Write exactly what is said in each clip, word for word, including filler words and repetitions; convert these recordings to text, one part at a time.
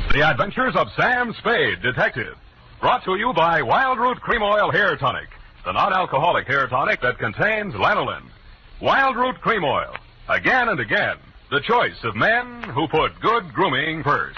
The Adventures of Sam Spade, Detective. Brought to you by Wild Root Cream Oil Hair Tonic, the non-alcoholic hair tonic that contains lanolin. Wild Root Cream Oil. Again and again, the choice of men who put good grooming first.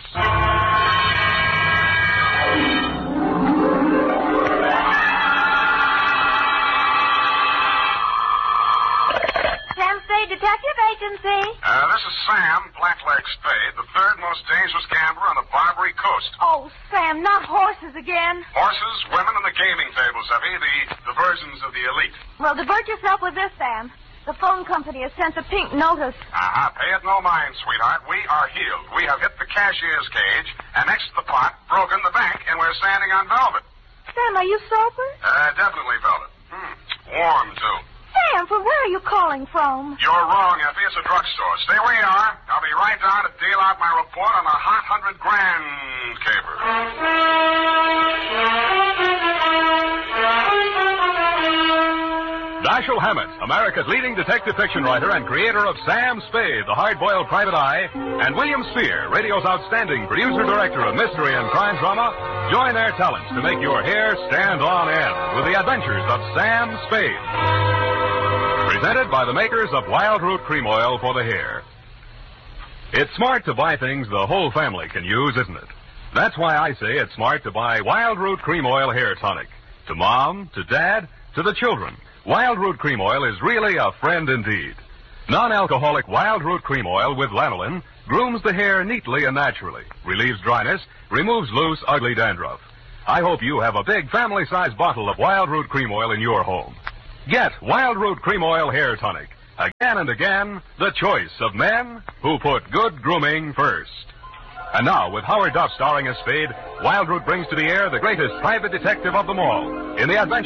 Sam Spade Detective Agency. Uh, this is Sam Blackleg Spade, the third most dangerous gambler on the Barbary Coast. Oh, Sam, not horses again. Horses, women, and the gaming tables, Effie, the diversions of the elite. Well, divert yourself with this, Sam. The phone company has sent a pink notice. Uh-huh. Pay it no mind, sweetheart. We are healed. We have hit the cashier's cage, and next to the pot, broken the bank, and we're standing on velvet. Sam, are you sober? Uh, definitely velvet. Hmm. Warm, too. Sam, from where are you calling from? You're wrong, Effie. It's a drugstore. Stay where you are. I'll be right down to deal out my report on a hot hundred grand caper. Dashiell Hammett, America's leading detective fiction writer and creator of Sam Spade, the hard-boiled private eye, and William Spear, radio's outstanding producer-director of mystery and crime drama, join their talents to make your hair stand on end with the adventures of Sam Spade. Presented by the makers of Wild Root Cream Oil for the hair. It's smart to buy things the whole family can use, isn't it? That's why I say it's smart to buy Wild Root Cream Oil Hair Tonic. To Mom, to Dad, to the children, Wild Root Cream Oil is really a friend indeed. Non-alcoholic Wild Root Cream Oil with lanolin grooms the hair neatly and naturally, relieves dryness, removes loose, ugly dandruff. I hope you have a big family-sized bottle of Wild Root Cream Oil in your home. Get Wild Root Cream Oil Hair Tonic. Again and again, the choice of men who put good grooming first. And now, with Howard Duff starring as Spade, Wild Root brings to the air the greatest private detective of them all in the adventure.